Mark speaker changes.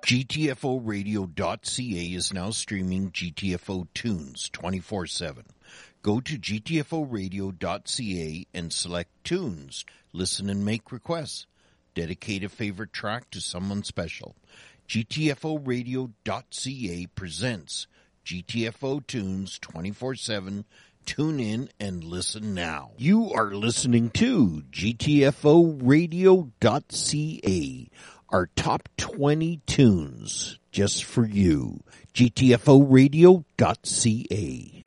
Speaker 1: GTFOradio.ca is now streaming GTFO tunes 24/7. Go to GTFOradio.ca and select tunes. Listen and make requests. Dedicate a favorite track to someone special. GTFOradio.ca presents GTFO tunes 24/7. Tune in and listen now. You are listening to GTFOradio.ca. Our top 20 tunes just for you. GTFOradio.ca.